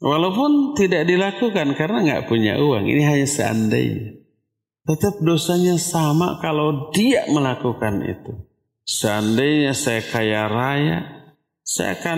Walaupun tidak dilakukan karena nggak punya uang, ini hanya seandainya. Tetap dosanya sama kalau dia melakukan itu. Seandainya saya kaya raya, saya akan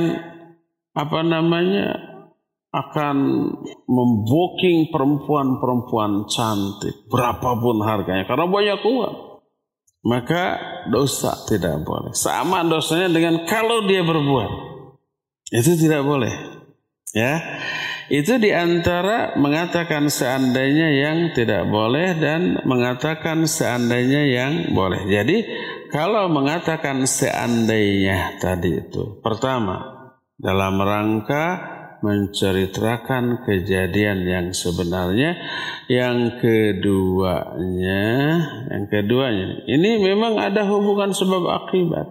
akan membooking perempuan-perempuan cantik berapapun harganya karena banyak uang. Maka dosa tidak boleh. Sama dosanya dengan kalau dia berbuat. Itu tidak boleh. Ya, itu diantara mengatakan seandainya yang tidak boleh dan mengatakan seandainya yang boleh. Jadi kalau mengatakan seandainya tadi itu, pertama dalam rangka menceritakan kejadian yang sebenarnya, yang keduanya ini memang ada hubungan sebab akibat.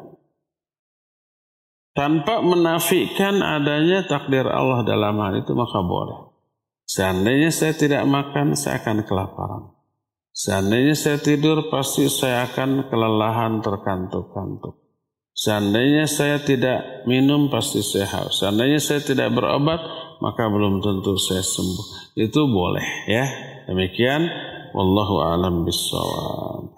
Tanpa menafikan adanya takdir Allah dalam hal itu, maka boleh. Seandainya saya tidak makan, saya akan kelaparan. Seandainya saya tidur, pasti saya akan kelelahan terkantuk-kantuk. Seandainya saya tidak minum, pasti saya haus. Seandainya saya tidak berobat, maka belum tentu saya sembuh. Itu boleh, ya. Demikian, wallahu a'lam bishawab.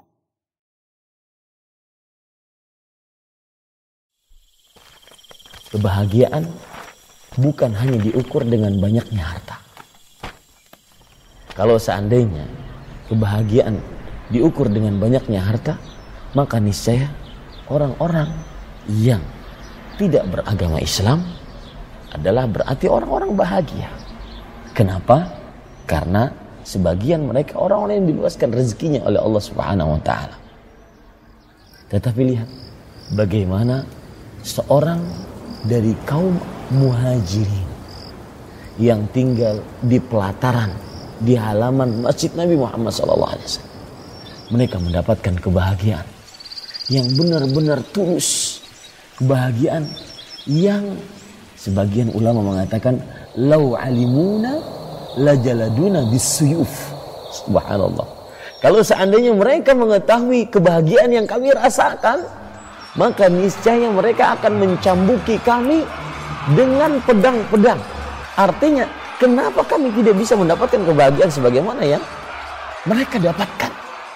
Kebahagiaan bukan hanya diukur dengan banyaknya harta. Kalau seandainya kebahagiaan diukur dengan banyaknya harta, maka niscaya orang-orang yang tidak beragama Islam adalah berarti orang-orang bahagia. Kenapa? Karena sebagian mereka orang-orang yang diluaskan rezekinya oleh Allah Subhanahu wa taala. Tetapi lihat bagaimana seorang dari kaum muhajirin yang tinggal di pelataran, di halaman Masjid Nabi Muhammad SAW. Mereka mendapatkan kebahagiaan yang benar-benar tulus. Kebahagiaan yang sebagian ulama mengatakan lau alimuna lajaladuna bisuyuf. Subhanallah. Kalau seandainya mereka mengetahui kebahagiaan yang kami rasakan, maka niscaya mereka akan mencambuki kami dengan pedang-pedang. Artinya, kenapa kami tidak bisa mendapatkan kebahagiaan sebagaimana yang mereka dapatkan?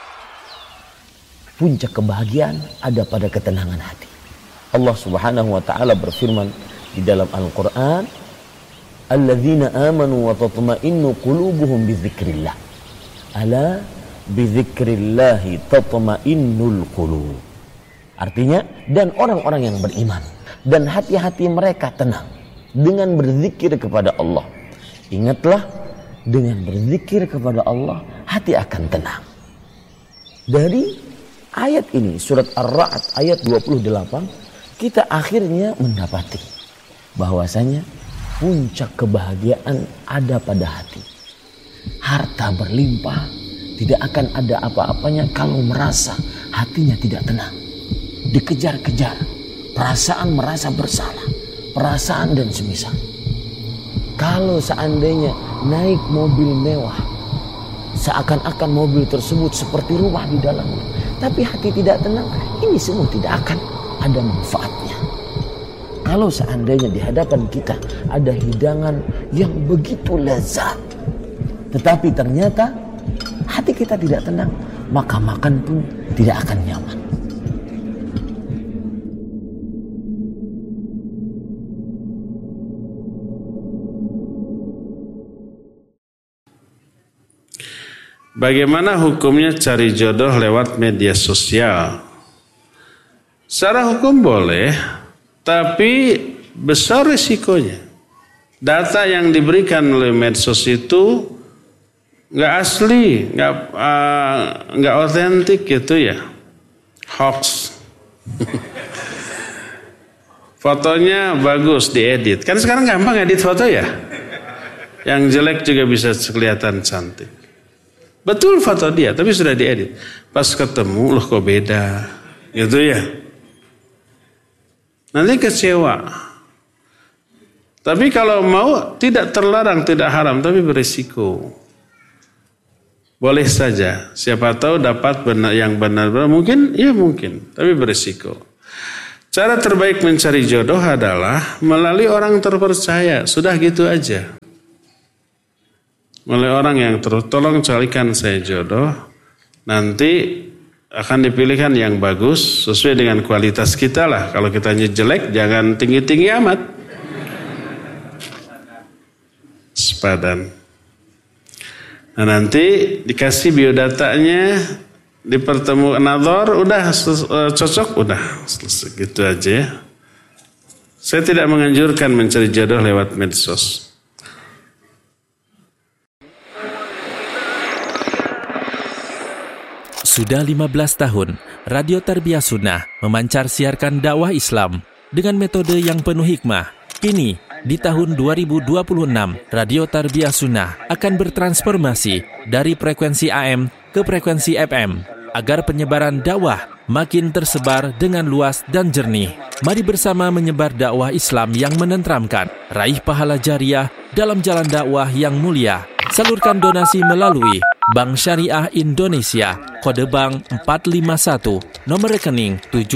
Puncak kebahagiaan ada pada ketenangan hati. Allah Subhanahu wa taala berfirman di dalam Al-Qur'an, "Alladzina amanu wa tatma'innu qulubuhum bidzikrillah." Ala bidzikrillahi tatma'innul qulub. Artinya, dan orang-orang yang beriman dan hati-hati mereka tenang dengan berzikir kepada Allah. Ingatlah, dengan berzikir kepada Allah, hati akan tenang. Dari ayat ini, surat Ar-Ra'd ayat 28, kita akhirnya mendapati bahwasanya puncak kebahagiaan ada pada hati. Harta berlimpah, tidak akan ada apa-apanya kalau merasa hatinya tidak tenang. Dikejar-kejar, perasaan merasa bersalah, perasaan dan semisal. Kalau seandainya naik mobil mewah, seakan-akan mobil tersebut seperti rumah di dalamnya, tapi hati tidak tenang, ini semua tidak akan ada manfaatnya. Kalau seandainya di hadapan kita ada hidangan yang begitu lezat, tetapi ternyata hati kita tidak tenang, maka makan pun tidak akan nyaman. Bagaimana hukumnya cari jodoh lewat media sosial? Secara hukum boleh, tapi besar risikonya. Data yang diberikan oleh medsos itu nggak asli, nggak otentik gitu ya, hoax. Fotonya bagus diedit, kan sekarang gampang edit foto ya. Yang jelek juga bisa kelihatan cantik. Betul foto dia, tapi sudah diedit. Pas ketemu, loh kok beda. Gitu ya. Nanti kecewa. Tapi kalau mau, tidak terlarang, tidak haram, tapi berisiko. Boleh saja. Siapa tahu dapat yang benar-benar. Mungkin, ya mungkin. Tapi berisiko. Cara terbaik mencari jodoh adalah melalui orang terpercaya. Sudah gitu aja. oleh orang yang terus, tolong carikan saya jodoh, nanti akan dipilihkan yang bagus sesuai dengan kualitas kita lah. Kalau kitanya jelek, jangan tinggi-tinggi amat. Sepadan. Nah nanti dikasih biodatanya, dipertemukan nazar, udah cocok, udah selesai gitu aja ya. Saya tidak menganjurkan mencari jodoh lewat medsos. Sudah 15 tahun, Radio Tarbiyah Sunnah memancar siarkan dakwah Islam dengan metode yang penuh hikmah. Kini, di tahun 2026, Radio Tarbiyah Sunnah akan bertransformasi dari frekuensi AM ke frekuensi FM agar penyebaran dakwah makin tersebar dengan luas dan jernih. Mari bersama menyebar dakwah Islam yang menenteramkan, raih pahala jariah dalam jalan dakwah yang mulia. Salurkan donasi melalui Bank Syariah Indonesia, kode bank 451, nomor rekening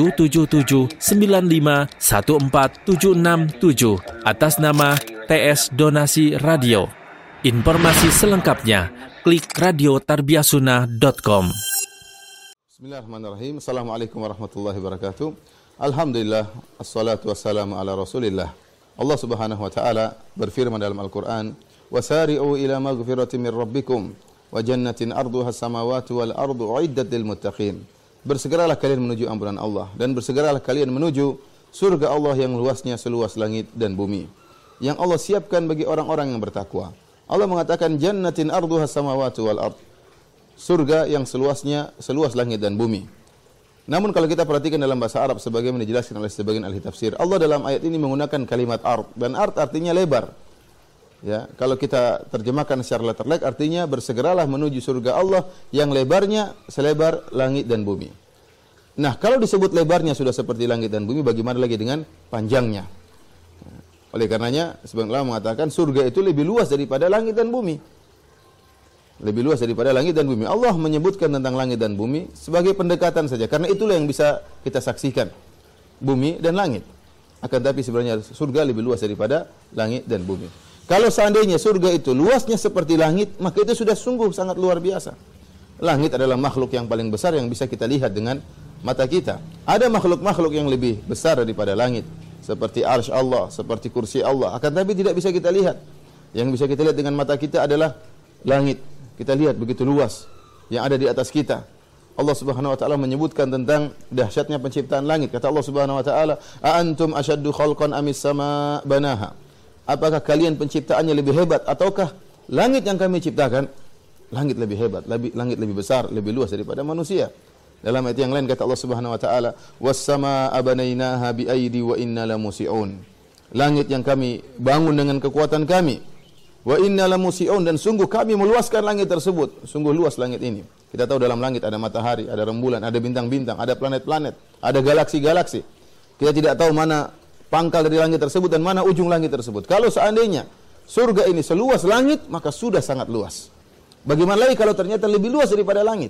777951476 atas nama TS Donasi Radio. Informasi selengkapnya klik radiotarbiyahsunnah.com. Bismillahirrahmanirrahim. Assalamualaikum warahmatullahi wabarakatuh. Alhamdulillah, assalatu wassalamu ala rasulillah. Allah subhanahu wa ta'ala berfirman dalam Al-Quran, وَسَارِعُوا إِلَى مَغْفِرَةٍ مِّن رَبِّكُمْ وَجَنَّةٍ أَرْضُهَا السَّمَاوَاتُ وَالْأَرْضُ أُعِدَّتْ لِلْمُتَّقِينَ. Bersegeralah kalian menuju ampunan Allah dan bersegeralah kalian menuju surga Allah yang luasnya seluas langit dan bumi, yang Allah siapkan bagi orang-orang yang bertakwa. Allah mengatakan jannatin arduha samawati wal ard, surga yang seluasnya seluas langit dan bumi. Namun kalau kita perhatikan dalam bahasa Arab sebagaimana dijelaskan oleh sebagian ahli tafsir, Allah dalam ayat ini menggunakan kalimat ard, dan ard artinya lebar. Ya, kalau kita terjemahkan secara letterlek artinya bersegeralah menuju surga Allah yang lebarnya selebar langit dan bumi. Nah, kalau disebut lebarnya sudah seperti langit dan bumi, bagaimana lagi dengan panjangnya? Oleh karenanya sebagian ulama mengatakan surga itu lebih luas daripada langit dan bumi. Lebih luas daripada langit dan bumi. Allah menyebutkan tentang langit dan bumi sebagai pendekatan saja, karena itulah yang bisa kita saksikan, bumi dan langit. Akan tapi sebenarnya surga lebih luas daripada langit dan bumi. Kalau seandainya surga itu luasnya seperti langit, maka itu sudah sungguh sangat luar biasa. Langit adalah makhluk yang paling besar yang bisa kita lihat dengan mata kita. Ada makhluk-makhluk yang lebih besar daripada langit, seperti arsy Allah, seperti kursi Allah. Akan tapi tidak bisa kita lihat. Yang bisa kita lihat dengan mata kita adalah langit. Kita lihat begitu luas yang ada di atas kita. Allah Subhanahu wa taala menyebutkan tentang dahsyatnya penciptaan langit. Kata Allah Subhanahu wa taala, "A antum asyaddu khalqan amis sama banaha?" Apakah kalian penciptaannya lebih hebat ataukah langit yang kami ciptakan? Langit lebih hebat, langit lebih besar, lebih luas daripada manusia. Dalam ayat yang lain kata Allah Subhanahu wa taala, "Was-samaa'a banainaha bi'aidi wa inna lamusi'un." Langit yang kami bangun dengan kekuatan kami. Wa inna lamusi'un, dan sungguh kami meluaskan langit tersebut. Sungguh luas langit ini. Kita tahu dalam langit ada matahari, ada rembulan, ada bintang-bintang, ada planet-planet, ada galaksi-galaksi. Kita tidak tahu mana pangkal dari langit tersebut dan mana ujung langit tersebut. Kalau seandainya surga ini seluas langit, maka sudah sangat luas. Bagaimana lagi kalau ternyata lebih luas daripada langit?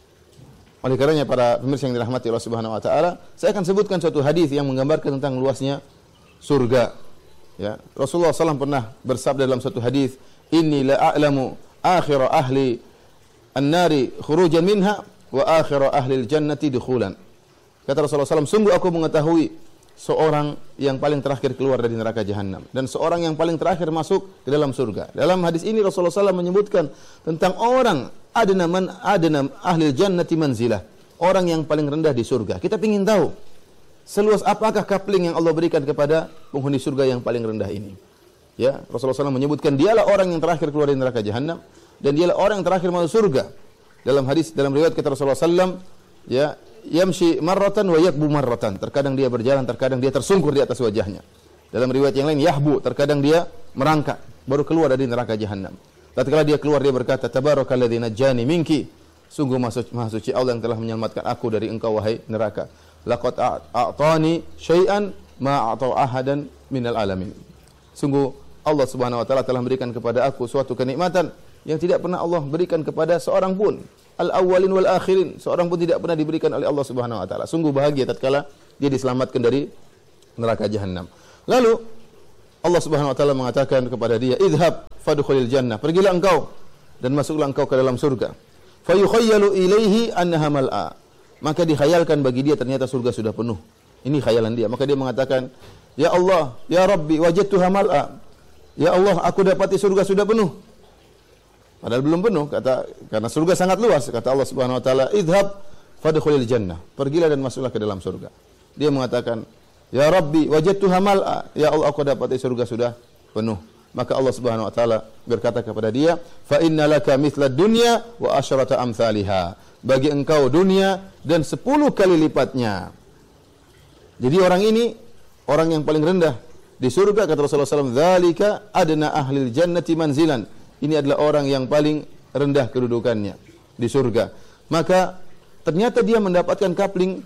Oleh karenanya para pemirsa yang dirahmati Allah Subhanahu wa taala, saya akan sebutkan suatu hadis yang menggambarkan tentang luasnya surga. Ya, Rasulullah SAW pernah bersabda dalam suatu hadis, "Inni la a'lamu akhira ahli an-nari khurujan minha wa akhira ahli al-jannati dukhulan." Kata Rasulullah SAW, sungguh aku mengetahui seorang yang paling terakhir keluar dari neraka jahanam dan seorang yang paling terakhir masuk ke dalam surga. Dalam hadis ini Rasulullah SAW menyebutkan tentang orang adna ahli jannati manzilah, orang yang paling rendah di surga. Kita ingin tahu seluas apakah coupling yang Allah berikan kepada penghuni surga yang paling rendah ini. Ya, Rasulullah SAW menyebutkan dialah orang yang terakhir keluar dari neraka jahanam dan dialah orang yang terakhir masuk surga. Dalam hadis, dalam riwayat kata Rasulullah SAW, ya, yamshi marratan wa yakbu marratan. Terkadang dia berjalan, terkadang dia tersungkur di atas wajahnya. Dalam riwayat yang lain yahbu, terkadang dia merangkak baru keluar dari neraka jahanam. Tatkala dia keluar dia berkata, "Tabarakalladzi najjani minki." Sungguh maha suci Allah yang telah menyelamatkan aku dari engkau wahai neraka. Laqad a'tani syai'an ma a'ta ahadan minal alamin. Sungguh Allah Subhanahu wa taala telah memberikan kepada aku suatu kenikmatan yang tidak pernah Allah berikan kepada seorang pun. Al-awwalin wal akhirin, seorang pun tidak pernah diberikan oleh Allah Subhanahu wa taala. Sungguh bahagia tatkala dia diselamatkan dari neraka jahanam. Lalu Allah Subhanahu wa taala mengatakan kepada dia, "Idhhab fadkhulil jannah." Pergilah engkau dan masuklah engkau ke dalam surga. Fayukhayyalu ilaihi annaha mal'a. Maka dikhayalkan bagi dia ternyata surga sudah penuh. Ini khayalan dia. Maka dia mengatakan, "Ya Allah, ya Rabbi, wajadtuha mal'a." Ya Allah, aku dapati surga sudah penuh. Padahal belum penuh, karena surga sangat luas. Kata Allah Subhanahu wa taala, "Idhhab fadkhulil jannah." Pergilah dan masuklah ke dalam surga. Dia mengatakan, "Ya Rabbi, wajadtuha mal'a." Ya Allah, aku dapati surga sudah penuh. Maka Allah Subhanahu wa taala berkata kepada dia, "Fa innalaka mithlad dunya wa asyrata amsalha." Bagi engkau dunia dan 10 kali lipatnya. Jadi orang ini orang yang paling rendah di surga, kata Rasulullah SAW, "Dzalika adna ahlil jannati manzilan." Ini adalah orang yang paling rendah kedudukannya di surga. Maka ternyata dia mendapatkan kapling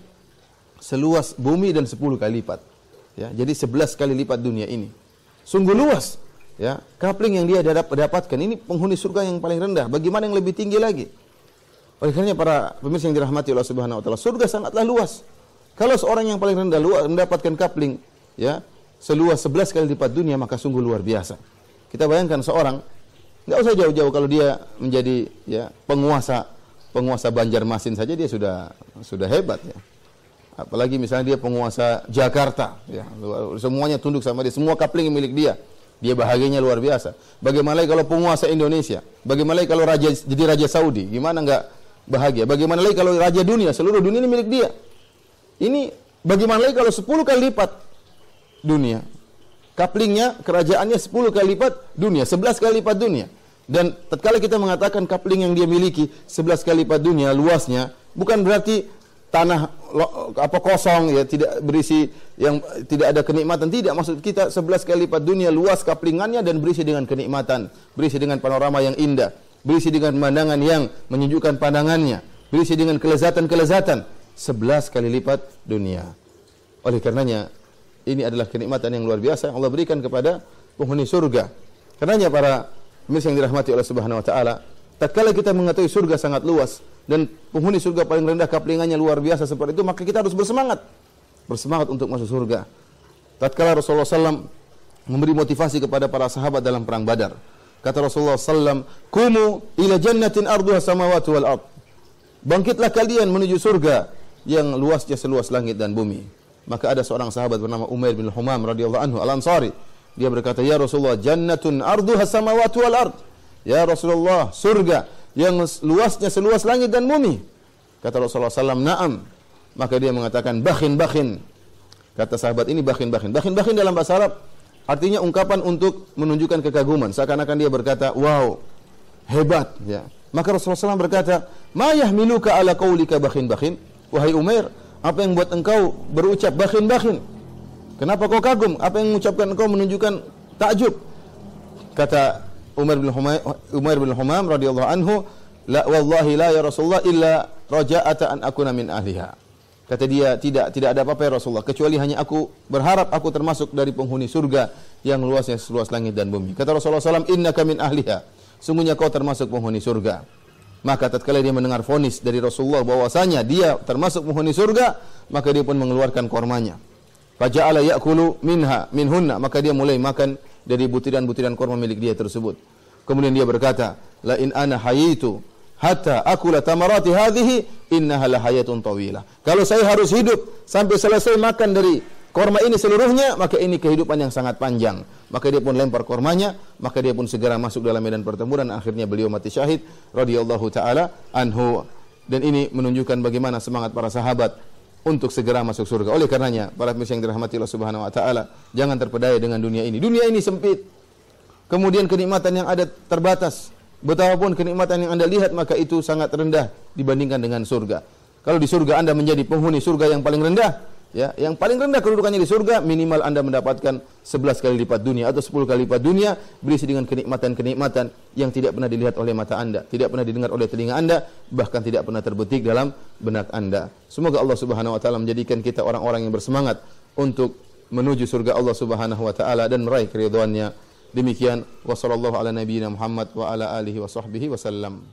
seluas bumi dan 10 kali lipat. Ya, jadi 11 kali lipat dunia ini. Sungguh luas. Ya, kapling yang dia dapatkan ini penghuni surga yang paling rendah. Bagaimana yang lebih tinggi lagi? Oleh karenanya para pemirsa yang dirahmati Allah Subhanahu wa taala, surga sangatlah luas. Kalau seorang yang paling rendah mendapatkan kapling ya seluas 11 kali lipat dunia, maka sungguh luar biasa. Kita bayangkan seorang, enggak usah jauh-jauh, kalau dia menjadi ya penguasa Banjarmasin saja dia sudah hebat ya. Apalagi misalnya dia penguasa Jakarta ya, semuanya tunduk sama dia, semua kapling milik dia. Dia bahagianya luar biasa. Bagaimana lagi kalau penguasa Indonesia? Bagaimana lagi kalau jadi raja Saudi? Gimana enggak bahagia? Bagaimana lagi kalau raja dunia, seluruh dunia ini milik dia? Ini bagaimana lagi kalau 10 kali lipat dunia? Kaplingnya, kerajaannya 10 kali lipat dunia, 11 kali lipat dunia. Dan tatkala kita mengatakan kapling yang dia miliki 11 kali lipat dunia luasnya, bukan berarti tanah kosong ya, tidak berisi, yang tidak ada kenikmatan. Tidak, maksud kita 11 kali lipat dunia luas kaplingannya dan berisi dengan kenikmatan, berisi dengan panorama yang indah, berisi dengan pemandangan yang menyejukkan pandangannya, berisi dengan kelezatan-kelezatan. 11 kali lipat dunia. Oleh karenanya ini adalah kenikmatan yang luar biasa yang Allah berikan kepada penghuni surga. Karenanya para pemirsa yang dirahmati oleh Subhanahu wa taala, tatkala kita mengetahui surga sangat luas dan penghuni surga paling rendah kaplingannya luar biasa seperti itu, maka kita harus bersemangat untuk masuk surga. Tatkala Rasulullah SAW memberi motivasi kepada para sahabat dalam perang Badar, kata Rasulullah SAW, "Kumu ila jannatin arduha samawati wal ard." Bangkitlah kalian menuju surga yang luasnya seluas langit dan bumi. Maka ada seorang sahabat bernama Umair bin Humam radhiyallahu anhu Al-Ansari. Dia berkata, "Ya Rasulullah, jannatun arduha samawati wal ard." Ya Rasulullah, surga yang luasnya seluas langit dan bumi. Kata Rasulullah SAW, "Na'am." Maka dia mengatakan, "Bakhin." Kata sahabat ini bakhin. Bakhin dalam bahasa Arab artinya ungkapan untuk menunjukkan kekaguman. Seakan-akan dia berkata, "Wow, hebat." Ya. Maka Rasulullah SAW berkata, "Ma yahmiluka ala qaulika bakhin." Wahai Umair, apa yang buat engkau berucap bakhin? Kenapa kau kagum? Apa yang mengucapkan engkau menunjukkan takjub? Kata Umar bin Humam radhiyallahu anhu, "La wallahi la ya Rasulullah illa raja'ata an akuna min ahliha." Kata dia, tidak ada apa-apa ya Rasulullah, kecuali hanya aku berharap aku termasuk dari penghuni surga yang luasnya seluas langit dan bumi. Kata Rasulullah SAW, "Innaka min ahliha." Sungguhnya kau termasuk penghuni surga. Maka tatkala dia mendengar vonis dari Rasulullah bahwasanya dia termasuk penghuni surga, maka dia pun mengeluarkan kormanya. Faja'ala ya'kulu minhunna, maka dia mulai makan dari butiran-butiran korma milik dia tersebut. Kemudian dia berkata, "La in ana hayitu hatta akula tamarati hadhihi innaha la hayatun tawilah." Kalau saya harus hidup sampai selesai makan dari korma ini seluruhnya, maka ini kehidupan yang sangat panjang. Maka dia pun lempar kormanya, maka dia pun segera masuk dalam medan pertempuran, dan akhirnya beliau mati syahid radhiyallahu taala anhu. Dan ini menunjukkan bagaimana semangat para sahabat untuk segera masuk surga. Oleh karenanya, para pemirsa yang dirahmati Allah Subhanahu wa taala, jangan terpedaya dengan dunia ini. Dunia ini sempit. Kemudian kenikmatan yang ada terbatas. Betapapun kenikmatan yang Anda lihat, maka itu sangat rendah dibandingkan dengan surga. Kalau di surga Anda menjadi penghuni surga yang paling rendah, ya, yang paling rendah kedudukannya di surga, minimal Anda mendapatkan 11 kali lipat dunia atau 10 kali lipat dunia, berisi dengan kenikmatan-kenikmatan yang tidak pernah dilihat oleh mata Anda, tidak pernah didengar oleh telinga Anda, bahkan tidak pernah terbetik dalam benak Anda. Semoga Allah Subhanahu wa taala menjadikan kita orang-orang yang bersemangat untuk menuju surga Allah Subhanahu wa taala dan meraih keridhaannya. Demikian, wa sallallahu ala nabiyyina Muhammad wa ala alihi wa sahbihi wasallam.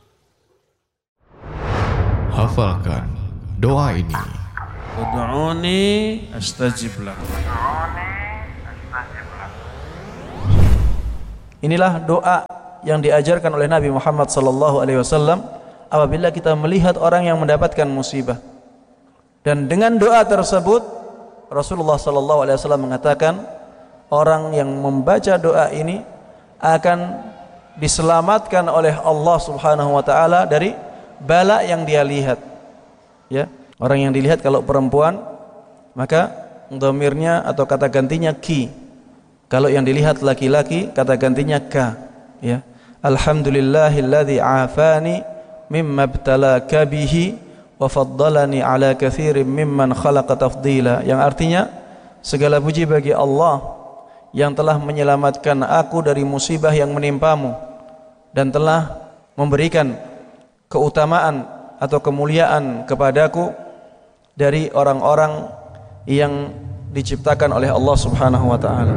Hafalkan doa ini. Ud'uni astajib lakum. Inilah doa yang diajarkan oleh Nabi Muhammad SAW apabila kita melihat orang yang mendapatkan musibah. Dan dengan doa tersebut Rasulullah SAW mengatakan orang yang membaca doa ini akan diselamatkan oleh Allah Subhanahu wa taala dari bala yang dia lihat. Ya, orang yang dilihat kalau perempuan maka dhamirnya atau kata gantinya ki. Kalau yang dilihat laki-laki kata gantinya ka, ya. Alhamdulillahilladzi afani mimma ibtalaka bihi wa faddalani ala katsirin mimman khalaqa tafdila, yang artinya segala puji bagi Allah yang telah menyelamatkan aku dari musibah yang menimpamu dan telah memberikan keutamaan atau kemuliaan kepadaku dari orang-orang yang diciptakan oleh Allah Subhanahu wa taala.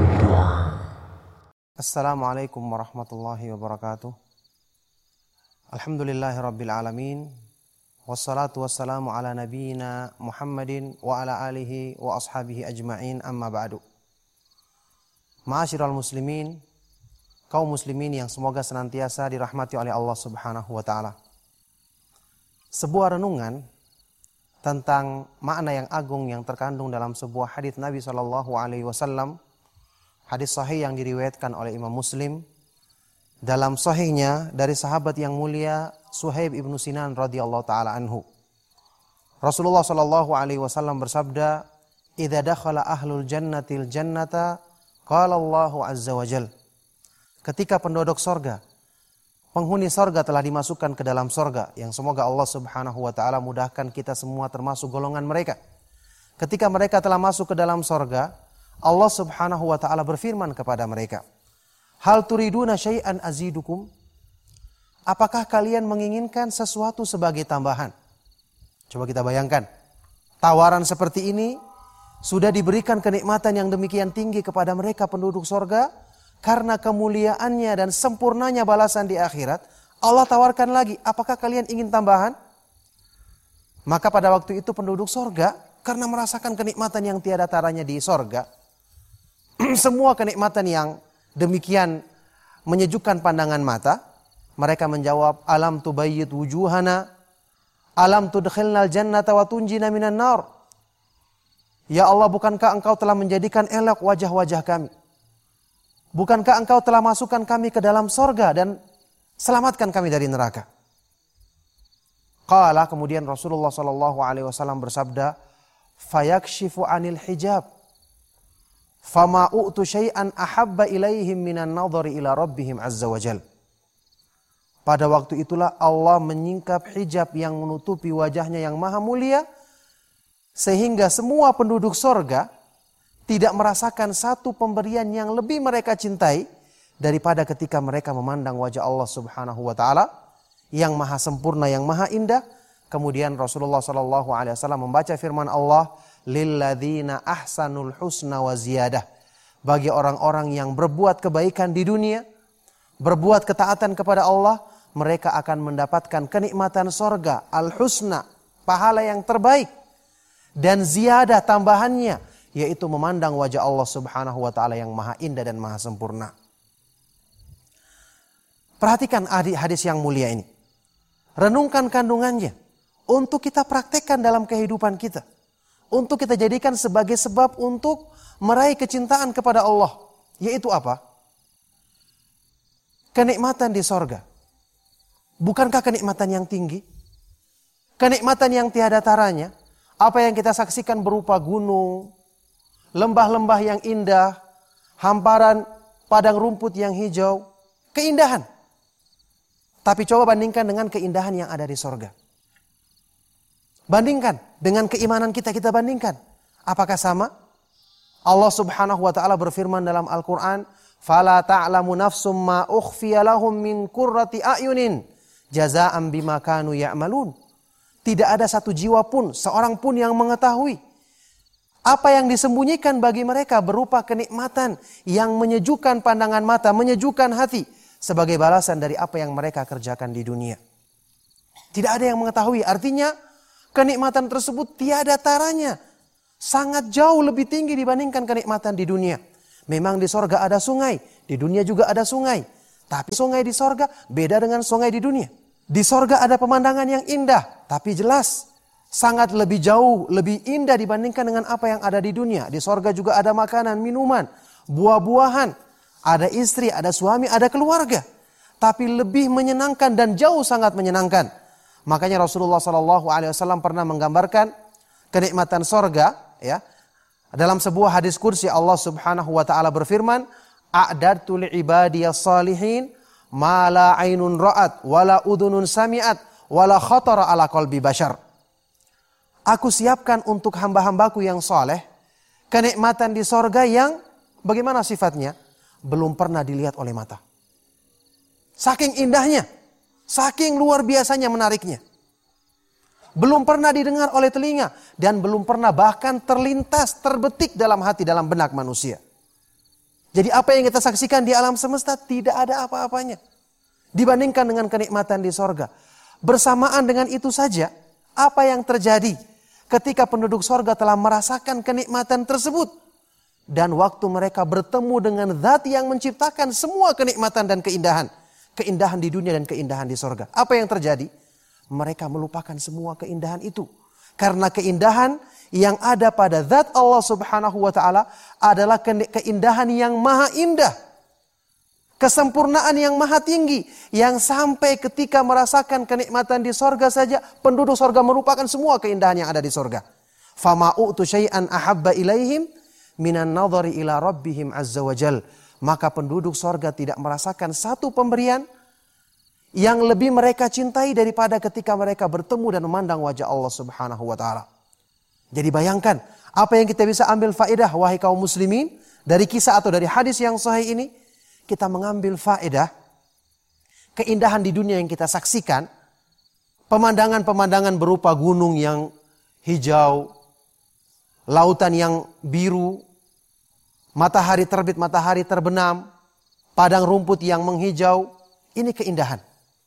Assalamualaikum warahmatullahi wabarakatuh. Alhamdulillahirabbil alamin. Wassalatu wassalamu ala nabiyyina Muhammadin wa ala alihi wa ashabihi ajma'in, amma ba'du. Ma'asyiral muslimin, kaum muslimin yang semoga senantiasa dirahmati oleh Allah Subhanahu wa taala. Sebuah renungan tentang makna yang agung yang terkandung dalam sebuah hadis Nabi sallallahu alaihi wasallam, hadis sahih yang diriwayatkan oleh Imam Muslim dalam sahihnya dari sahabat yang mulia Suhaib ibnu Sinan radhiyallahu taala anhu. Rasulullah sallallahu alaihi wasallam bersabda, "Idza dakhala ahlul jannatil jannata, qala Allahu azza wa jalla." Ketika penduduk sorga, penghuni sorga telah dimasukkan ke dalam sorga, yang semoga Allah Subhanahu wa taala mudahkan kita semua termasuk golongan mereka. Ketika mereka telah masuk ke dalam sorga, Allah Subhanahu wa taala berfirman kepada mereka, "Hal turiduna syai'an azidukum?" Apakah kalian menginginkan sesuatu sebagai tambahan? Coba kita bayangkan, tawaran seperti ini sudah diberikan kenikmatan yang demikian tinggi kepada mereka penduduk sorga, karena kemuliaannya dan sempurnanya balasan di akhirat. Allah tawarkan lagi, apakah kalian ingin tambahan? Maka pada waktu itu penduduk sorga, karena merasakan kenikmatan yang tiada taranya di sorga, semua kenikmatan yang demikian menyejukkan pandangan mata, mereka menjawab, alam tubayyid wujuhana, alam tudkhilnal jannata wa tunjina minan nar. Ya Allah, bukankah engkau telah menjadikan elok wajah-wajah kami? Bukankah engkau telah masukkan kami ke dalam sorga dan selamatkan kami dari neraka? Qala, kemudian Rasulullah sallallahu alaihi wasallam bersabda, fayakshifu anil hijab, fama u'tu syai'an ahabba ilaihim minan nadhari ila rabbihim azza wa jalla. Pada waktu itulah Allah menyingkap hijab yang menutupi wajahnya yang maha mulia, sehingga semua penduduk sorga tidak merasakan satu pemberian yang lebih mereka cintai daripada ketika mereka memandang wajah Allah Subhanahu wa taala yang maha sempurna, yang maha indah. Kemudian Rasulullah sallallahu alaihi wasallam membaca firman Allah, lilladzina ahsanul husna wa ziyadah. Bagi orang-orang yang berbuat kebaikan di dunia, berbuat ketaatan kepada Allah, mereka akan mendapatkan kenikmatan sorga, al-husna, pahala yang terbaik, dan ziyadah tambahannya, yaitu memandang wajah Allah Subhanahu wa taala yang maha indah dan maha sempurna. Perhatikan hadis yang mulia ini. Renungkan kandungannya untuk kita praktekkan dalam kehidupan kita. Untuk kita jadikan sebagai sebab untuk meraih kecintaan kepada Allah. Yaitu apa? Kenikmatan di sorga. Bukankah kenikmatan yang tinggi? Kenikmatan yang tiada taranya. Apa yang kita saksikan berupa gunung, lembah-lembah yang indah, hamparan padang rumput yang hijau, keindahan. Tapi coba bandingkan dengan keindahan yang ada di sorga. Bandingkan dengan keimanan kita bandingkan. Apakah sama? Allah Subhanahu wa taala berfirman dalam Al-Qur'an, "Fala ta'lamu nafsum ma ukhfiya lahum min qurrati a'yunin jazaa'an bima kanu ya'malun." Tidak ada satu jiwa pun, seorang pun yang mengetahui apa yang disembunyikan bagi mereka berupa kenikmatan yang menyejukkan pandangan mata, menyejukkan hati, sebagai balasan dari apa yang mereka kerjakan di dunia. Tidak ada yang mengetahui, artinya kenikmatan tersebut tiada taranya. Sangat jauh lebih tinggi dibandingkan kenikmatan di dunia. Memang di sorga ada sungai, di dunia juga ada sungai. Tapi sungai di sorga beda dengan sungai di dunia. Di sorga ada pemandangan yang indah, tapi jelas sangat lebih jauh, lebih indah dibandingkan dengan apa yang ada di dunia. Di sorga juga ada makanan, minuman, buah-buahan, ada istri, ada suami, ada keluarga. Tapi lebih menyenangkan dan jauh sangat menyenangkan. Makanya Rasulullah SAW pernah menggambarkan kenikmatan sorga, ya. Dalam sebuah hadis qudsi Allah Subhanahu wa taala berfirman, "A'dadtu li'ibadiyas salihin ma la 'ainun ra'at wa la udhunun sami'at wa la khatara 'ala qalbi bashar." Aku siapkan untuk hamba-hambaku yang saleh kenikmatan di sorga yang bagaimana sifatnya? Belum pernah dilihat oleh mata. Saking indahnya, saking luar biasanya menariknya. Belum pernah didengar oleh telinga dan belum pernah bahkan terlintas, terbetik dalam hati, dalam benak manusia. Jadi apa yang kita saksikan di alam semesta tidak ada apa-apanya dibandingkan dengan kenikmatan di sorga. Bersamaan dengan itu saja, apa yang terjadi ketika penduduk sorga telah merasakan kenikmatan tersebut dan waktu mereka bertemu dengan zat yang menciptakan semua kenikmatan dan keindahan. Keindahan di dunia dan keindahan di sorga. Apa yang terjadi? Mereka melupakan semua keindahan itu. Karena keindahan yang ada pada zat Allah Subhanahu wa taala adalah keindahan yang maha indah. Kesempurnaan yang maha tinggi. Yang sampai ketika merasakan kenikmatan di sorga saja, penduduk sorga melupakan semua keindahan yang ada di sorga. Fama u'tu syai'an ahabba ilaihim minan nadhari ila rabbihim azza wa jal. Maka penduduk sorga tidak merasakan satu pemberian yang lebih mereka cintai daripada ketika mereka bertemu dan memandang wajah Allah Subhanahu wa taala. Jadi bayangkan, apa yang kita bisa ambil faedah wahai kaum muslimin dari kisah atau dari hadis yang sahih ini, kita mengambil faedah keindahan di dunia yang kita saksikan, pemandangan-pemandangan berupa gunung yang hijau, lautan yang biru, matahari terbit, matahari terbenam, padang rumput yang menghijau, ini keindahan.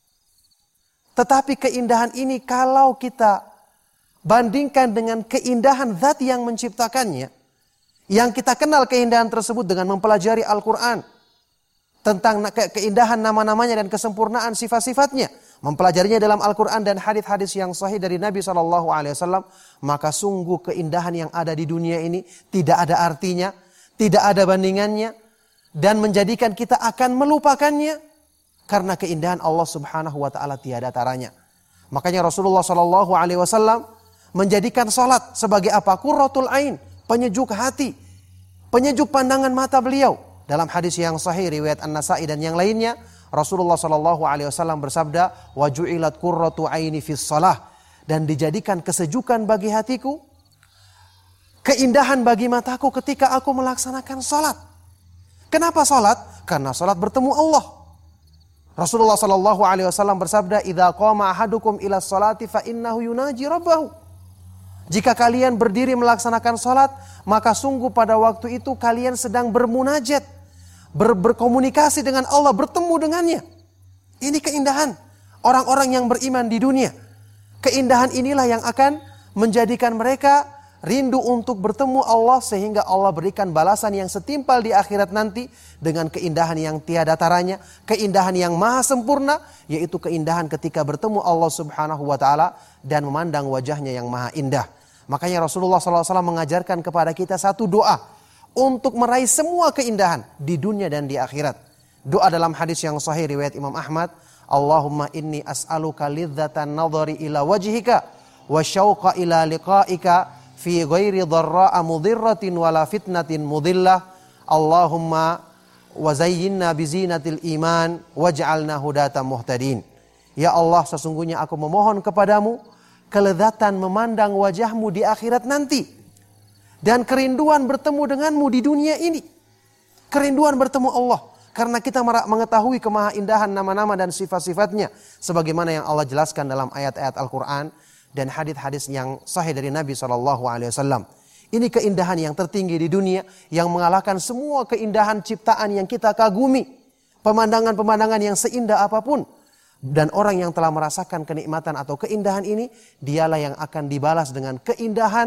Tetapi keindahan ini kalau kita bandingkan dengan keindahan zat yang menciptakannya, yang kita kenal keindahan tersebut dengan mempelajari Al-Quran, tentang keindahan nama-namanya dan kesempurnaan sifat-sifatnya, mempelajarinya dalam Al-Quran dan hadis-hadis yang sahih dari Nabi SAW, maka sungguh keindahan yang ada di dunia ini tidak ada artinya, tidak ada bandingannya, dan menjadikan kita akan melupakannya karena keindahan Allah Subhanahu wa taala tiada taranya. Makanya Rasulullah SAW menjadikan salat sebagai apa? Qurratul ain, penyejuk hati, penyejuk pandangan mata beliau. Dalam hadis yang sahih riwayat An-Nasa'i dan yang lainnya, Rasulullah SAW bersabda, "Wa ju'ilat qurratu aini fis shalah," dan dijadikan kesejukan bagi hatiku, keindahan bagi mataku ketika aku melaksanakan salat. Kenapa salat? Karena salat bertemu Allah. Rasulullah SAW bersabda, "Idza qama ahadukum ila sholati fa innahu yunaji rabbahu." Jika kalian berdiri melaksanakan salat, maka sungguh pada waktu itu kalian sedang bermunajat, berkomunikasi dengan Allah, bertemu dengannya. Ini keindahan orang-orang yang beriman di dunia. Keindahan inilah yang akan menjadikan mereka rindu untuk bertemu Allah sehingga Allah berikan balasan yang setimpal di akhirat nanti dengan keindahan yang tiada taranya, keindahan yang maha sempurna, yaitu keindahan ketika bertemu Allah Subhanahu wa taala dan memandang wajahnya yang maha indah. Makanya Rasulullah SAW mengajarkan kepada kita satu doa untuk meraih semua keindahan di dunia dan di akhirat. Doa dalam hadis yang sahih riwayat Imam Ahmad, "Allahumma inni as'aluka lidzatan nadhari ila wajhika wa syauqa ila liqa'ika fi ghairi dharra'a mudhirratin wala fitnatin mudhillah. Allahumma wazayyinna bizinatil iman waj'alna hudatan muhtadin." Ya Allah, sesungguhnya aku memohon kepadamu kelezatan memandang wajahmu di akhirat nanti dan kerinduan bertemu denganmu di dunia ini. Kerinduan bertemu Allah karena kita mengetahui kemahaindahan nama-nama dan sifat-sifatnya sebagaimana yang Allah jelaskan dalam ayat-ayat Al-Quran dan hadis-hadis yang sahih dari Nabi SAW. Ini keindahan yang tertinggi di dunia yang mengalahkan semua keindahan ciptaan yang kita kagumi. Pemandangan-pemandangan yang seindah apapun. Dan orang yang telah merasakan kenikmatan atau keindahan ini, dialah yang akan dibalas dengan keindahan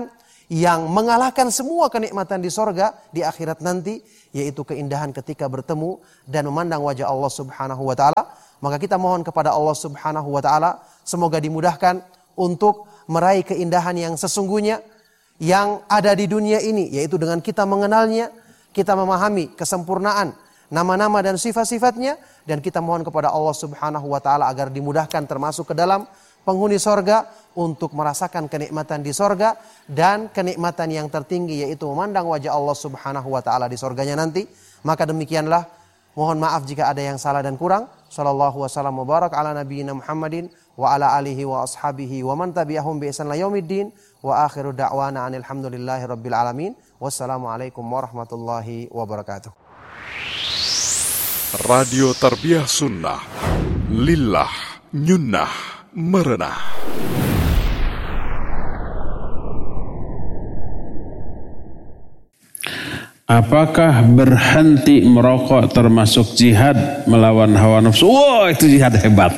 yang mengalahkan semua kenikmatan di sorga di akhirat nanti, yaitu keindahan ketika bertemu dan memandang wajah Allah Subhanahu wa taala. Maka kita mohon kepada Allah Subhanahu wa taala semoga dimudahkan untuk meraih keindahan yang sesungguhnya yang ada di dunia ini, yaitu dengan kita mengenalnya, kita memahami kesempurnaan nama-nama dan sifat-sifatnya, dan kita mohon kepada Allah Subhanahu wa taala agar dimudahkan termasuk ke dalam penghuni sorga untuk merasakan kenikmatan di sorga dan kenikmatan yang tertinggi, yaitu memandang wajah Allah Subhanahu wa taala di sorganya nanti. Maka demikianlah, mohon maaf jika ada yang salah dan kurang. Sallallahu wasallam wa barak ala nabiyyina Muhammadin wa ala alihi wa ashabihi wa man tabi'ahum bi ihsan ila yaumiddin wa akhiru da'wana anil hamdulillahi rabbil alamin. Wassalamualaikum warahmatullahi wabarakatuh. Radio Tarbiyah Sunnah, lillah, nyunnah, merenah. Apakah berhenti merokok termasuk jihad melawan hawa nafsu? Wah, itu jihad hebat.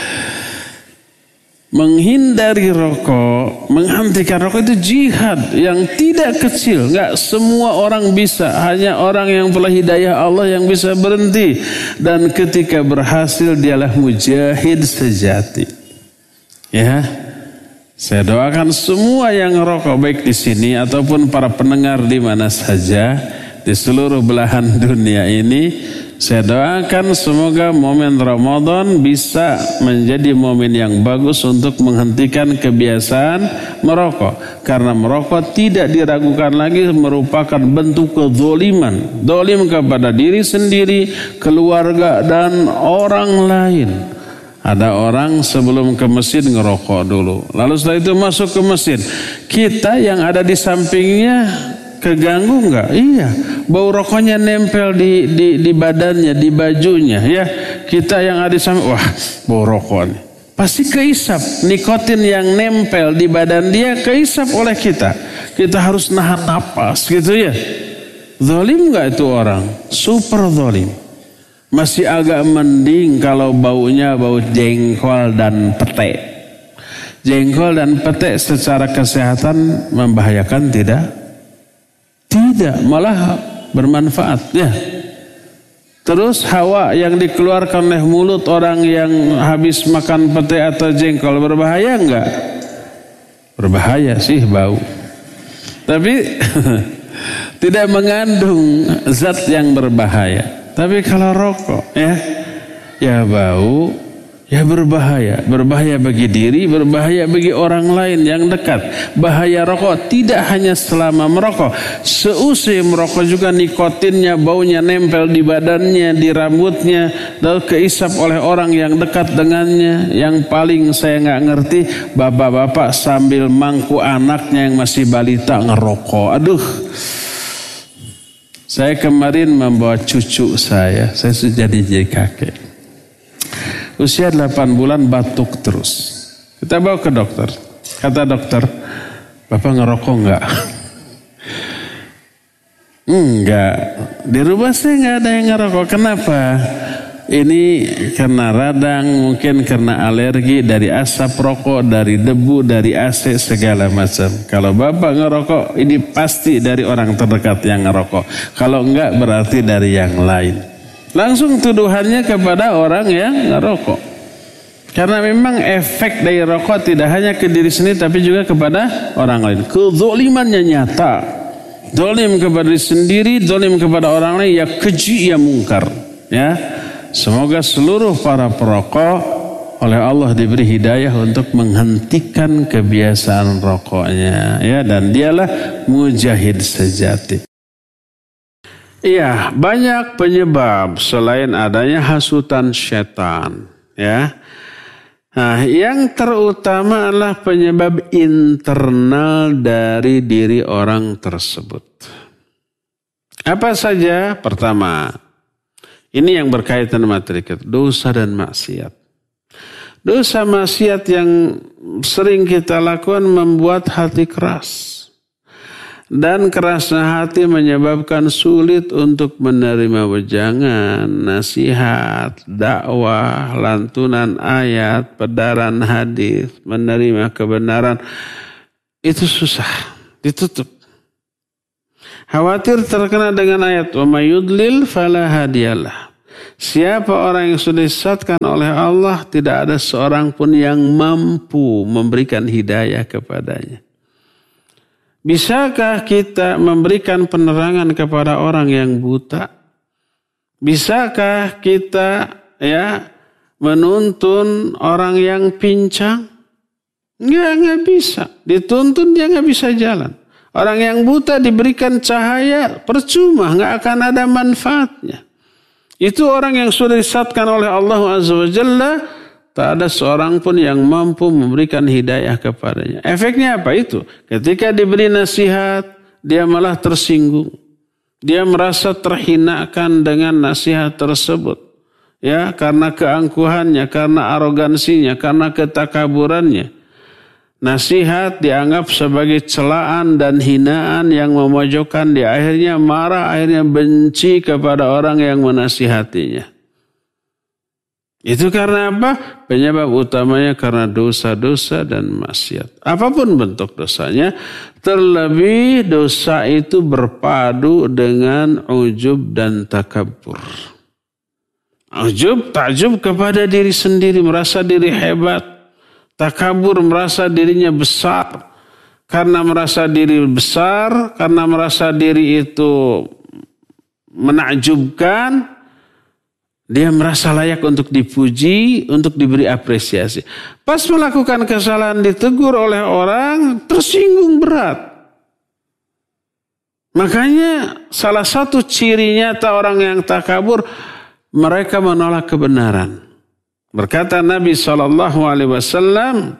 Menghindari rokok, menghentikan rokok itu jihad yang tidak kecil. Enggak semua orang bisa, hanya orang yang telah hidayah Allah yang bisa berhenti. Dan ketika berhasil, dialah mujahid sejati. Ya, saya doakan semua yang ngerokok baik di sini ataupun para pendengar di mana saja di seluruh belahan dunia ini. Saya doakan semoga momen Ramadan bisa menjadi momen yang bagus untuk menghentikan kebiasaan merokok. Karena merokok tidak diragukan lagi merupakan bentuk kezaliman. Zalim kepada diri sendiri, keluarga, dan orang lain. Ada orang sebelum ke masjid ngerokok dulu. Lalu setelah itu masuk ke masjid. Kita yang ada di sampingnya keganggu enggak? Iya, bau rokoknya nempel di badannya, di bajunya, ya. Kita yang ada di samping, wah, bau rokok nih. Pasti keisap, nikotin yang nempel di badan dia keisap oleh kita. Kita harus nahan napas, gitu ya. Zalim enggak itu orang? Super zalim. Masih agak mending kalau baunya bau jengkol dan pete. Jengkol dan pete secara kesehatan membahayakan tidak? Tidak, malah bermanfaat ya. Terus hawa yang dikeluarkan oleh mulut orang yang habis makan pete atau jengkol berbahaya enggak? Berbahaya sih bau. Tapi tidak mengandung zat yang berbahaya. Tapi kalau rokok ya bau, ya berbahaya. Berbahaya bagi diri, berbahaya bagi orang lain yang dekat. Bahaya rokok tidak hanya selama merokok. Seusai merokok juga nikotinnya, baunya nempel di badannya, di rambutnya, lalu keisap oleh orang yang dekat dengannya. Yang paling saya nggak ngerti, bapak-bapak sambil mangku anaknya yang masih balita ngerokok. Aduh. Saya kemarin membawa cucu saya sudah jadi kakek. Usia 8 bulan batuk terus. Kita bawa ke dokter. Kata dokter, Bapak ngerokok enggak? Enggak. Di rumah saya enggak ada yang ngerokok. Kenapa? Ini karena radang, mungkin karena alergi dari asap rokok, dari debu, dari AC, segala macam. Kalau Bapak ngerokok, ini pasti dari orang terdekat yang ngerokok. Kalau enggak berarti dari yang lain. Langsung tuduhannya kepada orang yang ngerokok. Karena memang efek dari rokok tidak hanya ke diri sendiri tapi juga kepada orang lain. Kezalimannya nyata. Zalim kepada diri sendiri, zalim kepada orang lain, ya keji ya mungkar. Ya. Semoga seluruh para perokok oleh Allah diberi hidayah untuk menghentikan kebiasaan rokoknya, ya, dan dialah mujahid sejati. Iya, banyak penyebab selain adanya hasutan setan, ya. Nah, yang terutama adalah penyebab internal dari diri orang tersebut. Apa saja? Pertama, ini yang berkaitan materi kita, dosa dan maksiat. Dosa maksiat yang sering kita lakukan membuat hati keras. Dan kerasnya hati menyebabkan sulit untuk menerima wejangan, nasihat, dakwah, lantunan ayat, pedaran hadis, menerima kebenaran. Itu susah. ditutup. Khawatir terkena dengan ayat wa may yudlil fala hadiyalah. Siapa orang yang sudah disesatkan oleh Allah, tidak ada seorang pun yang mampu memberikan hidayah kepadanya. Bisakah kita memberikan penerangan kepada orang yang buta? Bisakah kita menuntun orang yang pincang? Enggak bisa. Dituntun dia enggak bisa jalan. Orang yang buta diberikan cahaya, percuma, enggak akan ada manfaatnya. Itu orang yang sudah disesatkan oleh Allah Azza wa Jalla, tak ada seorang pun yang mampu memberikan hidayah kepadanya. Efeknya apa itu? Ketika diberi nasihat, dia malah tersinggung. Dia merasa terhinakan dengan nasihat tersebut. Ya, karena keangkuhannya, karena arogansinya, karena ketakaburannya. Nasihat dianggap sebagai celaan dan hinaan yang memojokkan dia. Akhirnya marah, akhirnya benci kepada orang yang menasihatinya. Itu karena apa? Penyebab utamanya karena dosa-dosa dan maksiat. Apapun bentuk dosanya, terlebih dosa itu berpadu dengan ujub dan takabur. Ujub, takjub kepada diri sendiri, merasa diri hebat. Takabur, merasa dirinya besar. Karena merasa diri besar, karena merasa diri itu menakjubkan, dia merasa layak untuk dipuji, untuk diberi apresiasi. Pas melakukan kesalahan ditegur oleh orang, tersinggung berat. Makanya salah satu ciri nyata orang yang takabur, mereka menolak kebenaran. Berkata Nabi SAW,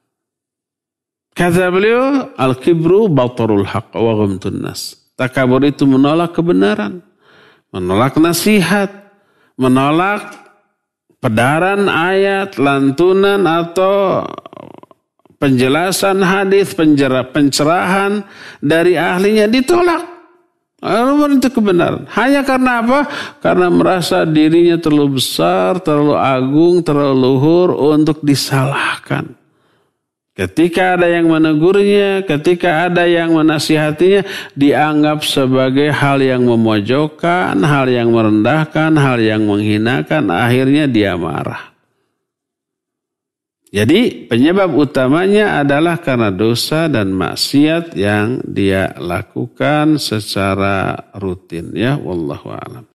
kata beliau, al-kibru batarul haqq wa ghamtun nas. Takabur itu menolak kebenaran, menolak nasihat, menolak pedaran ayat, lantunan atau penjelasan hadis, pencerahan dari ahlinya ditolak. Walaupun itu kebenaran. Hanya karena apa? Karena merasa dirinya terlalu besar, terlalu agung, terlalu luhur untuk disalahkan. Ketika ada yang menegurnya, ketika ada yang menasihatinya, dianggap sebagai hal yang memojokkan, hal yang merendahkan, hal yang menghinakan. Akhirnya dia marah. Jadi penyebab utamanya adalah karena dosa dan maksiat yang dia lakukan secara rutin. Ya, wallahu a'lam.